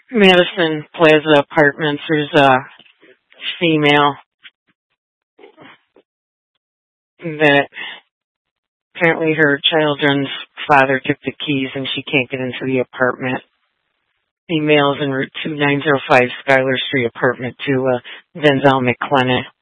Madison Plaza Apartments. There's a female that apparently her children's father took the keys and she can't get into the apartment. Females en route to 905 Schuyler Street, apartment 2, Denzel McClennan.